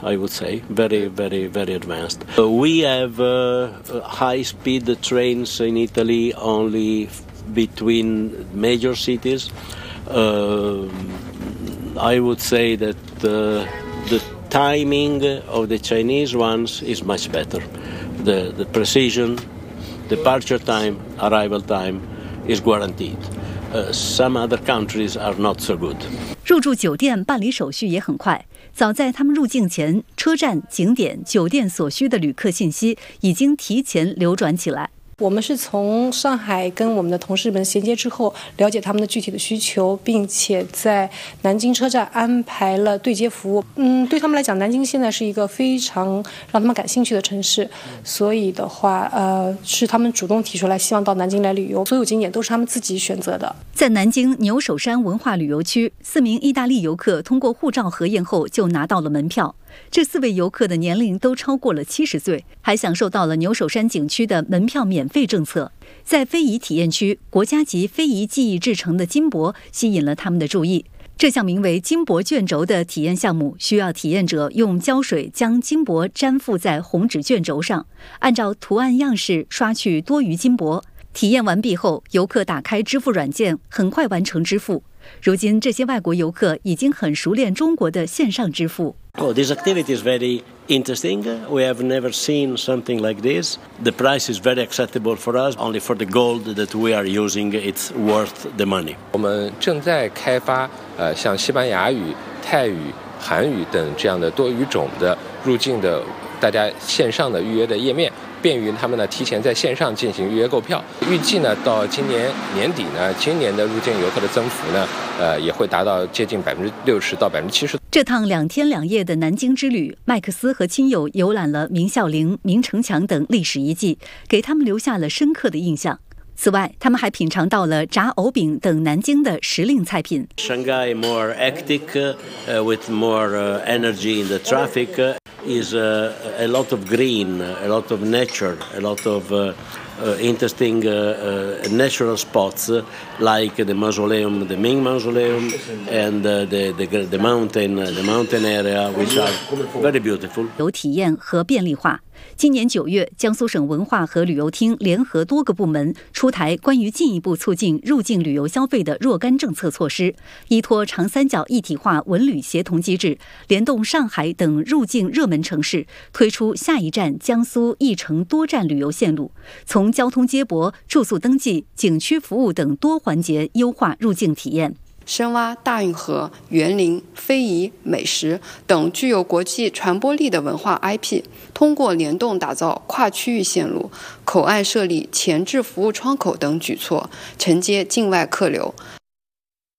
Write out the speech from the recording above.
I would say, very advanced. We have high-speed trains in Italy only between major cities. I would say that the timing of the Chinese ones is much better. The precision, departure time, arrival time is guaranteed. Some other countries are not so good. 入住酒店办理手续也很快，早在他们入境前，车站、景点、酒店所需的旅客信息已经提前流转起来。 我们是从上海跟我们的同事们衔接之后，了解他们的具体的需求，并且在南京车站安排了对接服务。对他们来讲，南京现在是一个非常让他们感兴趣的城市，所以的话，是他们主动提出来，希望到南京来旅游。所有景点都是他们自己选择的。 在南京牛首山文化旅游区，4名意大利游客通过护照核验后就拿到了门票。这4位游客的年龄都超过了70岁，还享受到了牛首山景区的门票免费政策。在非遗体验区，国家级非遗技艺制成的金箔吸引了他们的注意。这项名为金箔卷轴的体验项目，需要体验者用胶水将金箔粘附在红纸卷轴上，按照图案样式刷去多余金箔。体验完毕后，游客打开支付软件，很快完成支付。如今，这些外国游客已经很熟练中国的线上支付。 This activity is very interesting. We have never seen something like this. The price is very acceptable for us. Only for the gold that we are using, it's worth the money. 我们正在开发像西班牙语、泰语、韩语等这样的多语种的入境的大家线上的预约的页面，便于他们呢提前在线上进行预约购票。预计呢到今年年底呢，今年的入境游客的增幅呢，也会达到接近60%到70%。 这趟2天2夜的南京之旅，麦克斯和亲友游览了明孝陵、明城墙等历史遗迹，给他们留下了深刻的印象。此外，他们还品尝到了炸藕饼等南京的时令菜品。 Shanghai more hectic, with more energy in the traffic, is a lot of green, a lot of nature, a lot of interesting natural spots like the mausoleum, the Ming Mausoleum, and the mountain area, which are very beautiful. 有体验和便利化。今年9月，江苏省文化和旅游厅联合多个部门出台关于进一步促进入境旅游消费的若干政策措施，依托长三角一体化文旅协同机制，联动上海等入境热门城市，推出下一站江苏一城多站旅游线路，从交通接驳、住宿登记、景区服务等多环节优化入境体验。 深挖大运河、园林、非遗、美食等具有国际传播力的文化 IP， 通过联动打造跨区域线路、口岸设立前置服务窗口等举措，承接境外客流，